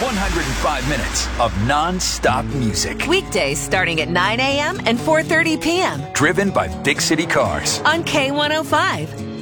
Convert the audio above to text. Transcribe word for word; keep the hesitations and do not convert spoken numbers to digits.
one hundred five minutes of non-stop music. Weekdays starting at nine a.m. and four thirty p.m. Driven by Big City Cars. on K one oh five.